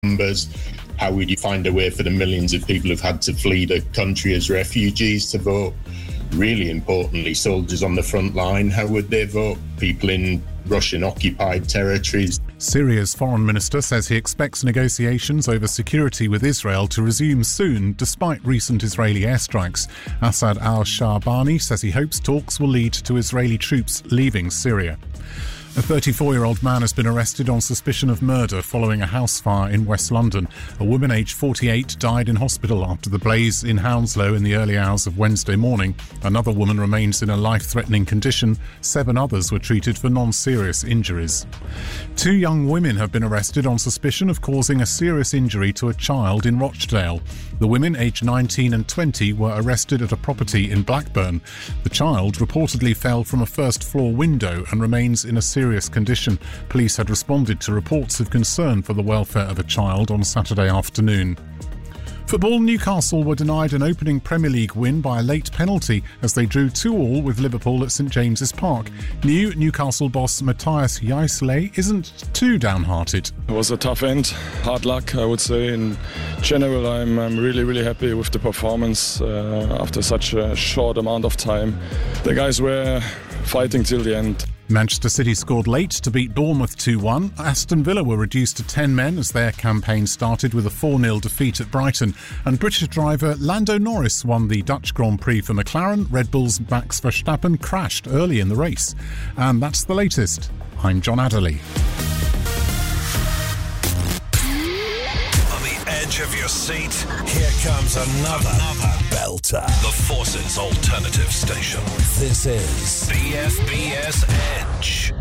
numbers. How would you find a way for the millions of people who've had to flee the country as refugees to vote? Really importantly, soldiers on the front line, how would they vote? People in Russian-occupied territories. Syria's foreign minister says he expects negotiations over security with Israel to resume soon, despite recent Israeli airstrikes. Assad al-Shahbani says he hopes talks will lead to Israeli troops leaving Syria. A 34-year-old man has been arrested on suspicion of murder following a house fire in West London. A woman aged 48 died in hospital after the blaze in Hounslow in the early hours of Wednesday morning. Another woman remains in a life-threatening condition. 7 others were treated for non-serious injuries. 2 young women have been arrested on suspicion of causing a serious injury to a child in Rochdale. The women, aged 19 and 20, were arrested at a property in Blackburn. The child reportedly fell from a first-floor window and remains in a serious condition. Police had responded to reports of concern for the welfare of a child on Saturday afternoon. Football, Newcastle were denied an opening Premier League win by a late penalty as they drew 2-2 with Liverpool at St James's Park. New Newcastle boss Matthias Jaisley isn't too downhearted. It was a tough end, hard luck I would say. In general, I'm really happy with the performance after such a short amount of time. The guys were fighting till the end. Manchester City scored late to beat Bournemouth 2-1. Aston Villa were reduced to 10 men as their campaign started with a 4-0 defeat at Brighton. And British driver Lando Norris won the Dutch Grand Prix for McLaren. Red Bull's Max Verstappen crashed early in the race. And that's the latest. I'm John Adderley. On the edge of your seat, here comes another belter. The Forces Alternative Station. This is BFBS Edge.